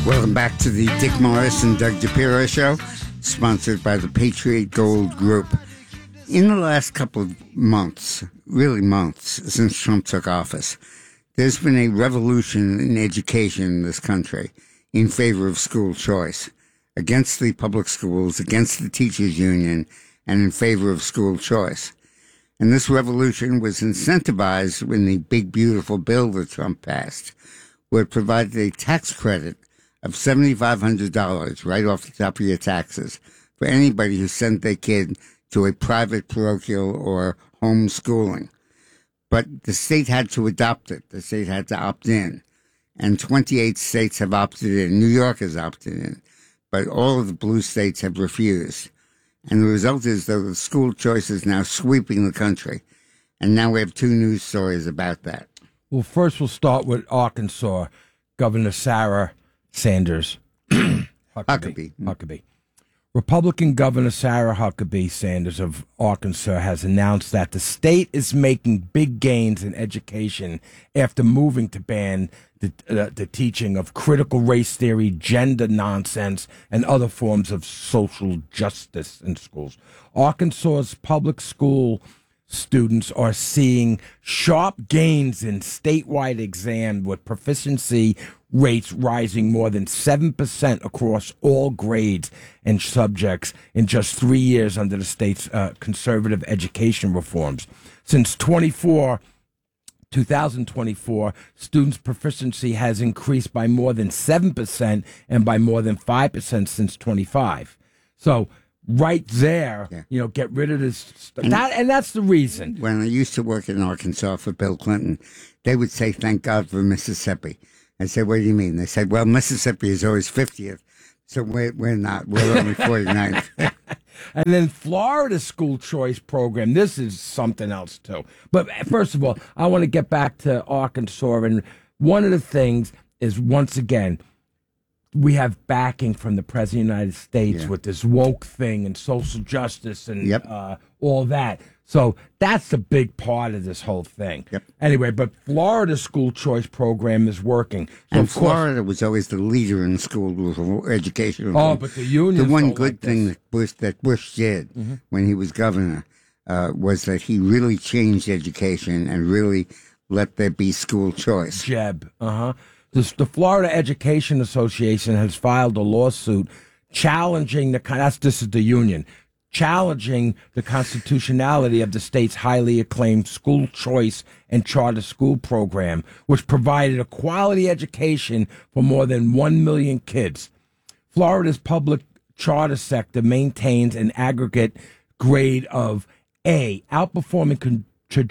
Welcome back to the Dick Morris and Doug DePiro Show, sponsored by the Patriot Gold Group. In the last couple of months, really months, since Trump took office, there's been a revolution in education in this country in favor of school choice, against the public schools, against the teachers union, and in favor of school choice. And this revolution was incentivized in the big, beautiful bill that Trump passed, where it provided a tax credit of $7,500 right off the top of your taxes for anybody who sent their kid to a private parochial or homeschooling. But the state had to adopt it. The state had to opt in. And 28 states have opted in. New York has opted in. But all of the blue states have refused. And the result is, though, the school choice is now sweeping the country. And now we have two news stories about that. Well, first we'll start with Arkansas. Governor Sarah Sanders Huckabee. Republican Governor Sarah Huckabee Sanders of Arkansas has announced that the state is making big gains in education after moving to ban the teaching of critical race theory, gender nonsense, and other forms of social justice in schools. Arkansas's public school students are seeing sharp gains in statewide exam, with proficiency rates rising more than 7% across all grades and subjects in just 3 years under the state's conservative education reforms. Since 2024, students' proficiency has increased by more than 7% and by more than 5% since 25. So right there, get rid of this. And that's the reason. When I used to work in Arkansas for Bill Clinton, they would say, "Thank God for Mississippi." I said, "What do you mean?" They said, "Well, Mississippi is always 50th, so we're not. We're only 49th." And then Florida's school choice program. This is something else, too. But first of all, I want to get back to Arkansas. And one of the things is, once again, we have backing from the President of the United States with this woke thing and social justice and all that. So that's a big part of this whole thing. Yep. Anyway, but Florida's school choice program is working. So and Florida was always the leader in school education. But the unions The one don't good like thing that Bush did when he was governor was that he really changed education and really let there be school choice. Jeb. The Florida Education Association has filed a lawsuit challenging this is the union, challenging the constitutionality of the state's highly acclaimed school choice and charter school program, which provided a quality education for more than 1 million kids. Florida's public charter sector maintains an aggregate grade of A, outperforming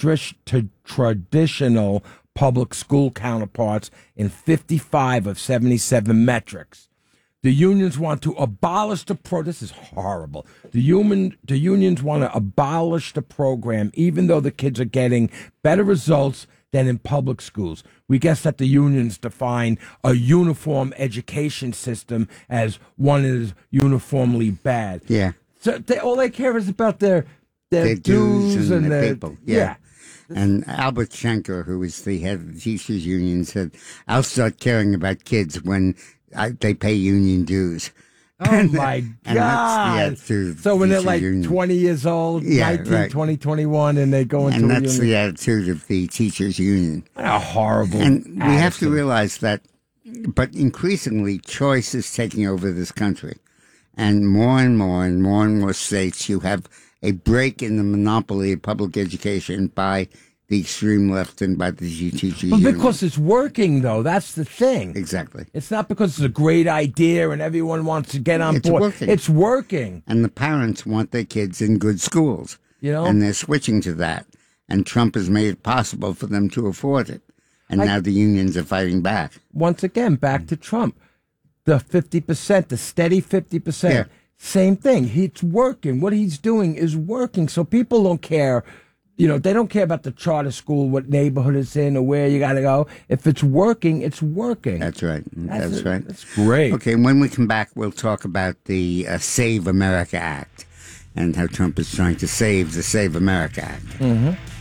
traditional public school counterparts in 55 of 77 metrics. The unions want to abolish this is horrible. The unions want to abolish the program, even though the kids are getting better results than in public schools. We guess that the unions define a uniform education system as one is uniformly bad. Yeah. So all they care is about their dues and their people. Yeah. And Albert Schenker, who was the head of the teachers union, said, "I'll start caring about kids when they pay union dues." Oh, my God. And that's the attitude. So when they're like 20 years old, 19, 20, 21, and they go into and a that's union. the attitude of the teachers union. A horrible And we attitude. have to realize that, but increasingly, choice is taking over this country. And more and more states, you have a break in the monopoly of public education by the extreme left and by the teachers union. But because it's working, though. That's the thing. Exactly. It's not because it's a great idea and everyone wants to get on board. Working. It's working. And the parents want their kids in good schools. And they're switching to that. And Trump has made it possible for them to afford it. And now the unions are fighting back. Once again, back to Trump. The 50%, the steady 50%. Yeah. Same thing. It's working. What he's doing is working. So people don't care. They don't care about the charter school, what neighborhood it's in, or where you got to go. If it's working, it's working. That's right. That's right. That's great. Okay, when we come back, we'll talk about the Save America Act and how Trump is trying to save the Save America Act.